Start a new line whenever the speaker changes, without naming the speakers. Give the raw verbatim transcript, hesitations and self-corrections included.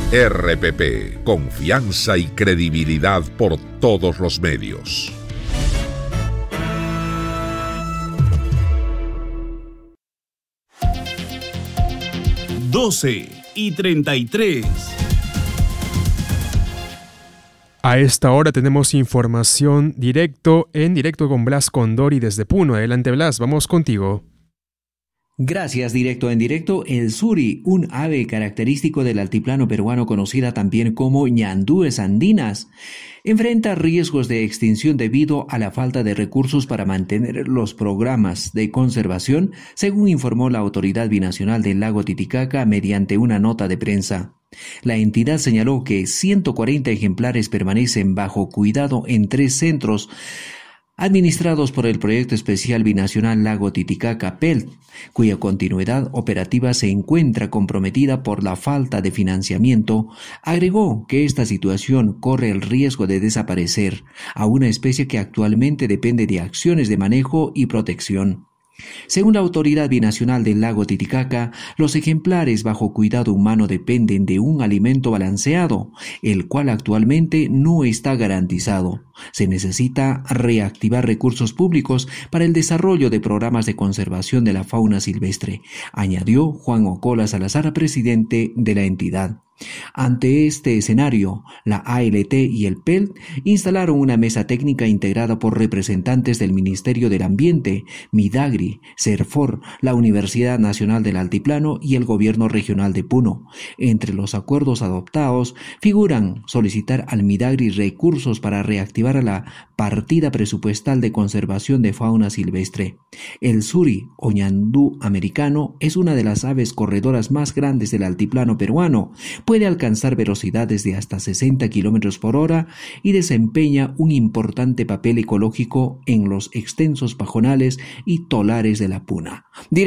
R P P, confianza y credibilidad por todos los medios.
doce y treinta y tres.
A esta hora tenemos información directo, en directo con Blas Condori desde Puno. Adelante, Blas, vamos contigo.
Gracias, directo en directo. El suri, un ave característico del altiplano peruano conocida también como ñandúes andinas, enfrenta riesgos de extinción debido a la falta de recursos para mantener los programas de conservación, según informó la Autoridad Binacional del Lago Titicaca mediante una nota de prensa. La entidad señaló que ciento cuarenta ejemplares permanecen bajo cuidado en tres centros administrados por el Proyecto Especial Binacional Lago Titicaca P E L T, cuya continuidad operativa se encuentra comprometida por la falta de financiamiento. Agregó que esta situación corre el riesgo de desaparecer a una especie que actualmente depende de acciones de manejo y protección. Según la Autoridad Binacional del Lago Titicaca, los ejemplares bajo cuidado humano dependen de un alimento balanceado, el cual actualmente no está garantizado. Se necesita reactivar recursos públicos para el desarrollo de programas de conservación de la fauna silvestre, añadió Juan Ocola Salazar, presidente de la entidad. Ante este escenario, la A L T y el P E L T instalaron una mesa técnica integrada por representantes del Ministerio del Ambiente, Midagri, Serfor, la Universidad Nacional del Altiplano y el Gobierno Regional de Puno. Entre los acuerdos adoptados figuran solicitar al Midagri recursos para reactivar la partida presupuestal de conservación de fauna silvestre. El suri o ñandú americano es una de las aves corredoras más grandes del altiplano peruano. Puede alcanzar velocidades de hasta sesenta kilómetros por hora y desempeña un importante papel ecológico en los extensos pajonales y tolares de la puna.